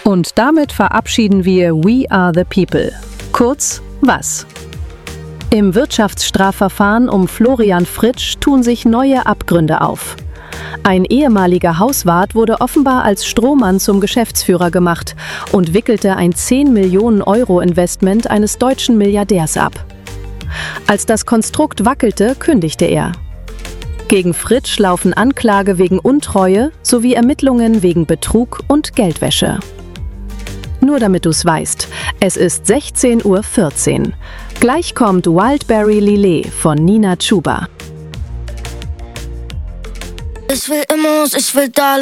Und damit verabschieden wir We Are the People. Kurz, was? Im Wirtschaftsstrafverfahren um Florian Fritsch tun sich neue Abgründe auf. Ein ehemaliger Hauswart wurde offenbar als Strohmann zum Geschäftsführer gemacht und wickelte ein 10 Millionen Euro Investment eines deutschen Milliardärs ab. Als das Konstrukt wackelte, kündigte er. Gegen Fritsch laufen Anklage wegen Untreue sowie Ermittlungen wegen Betrug und Geldwäsche. Nur damit du's weißt, es ist 16:14 Uhr. Gleich kommt Wildberry Lillet von Nina Chuba. Ich will Immos, ich will Dollar.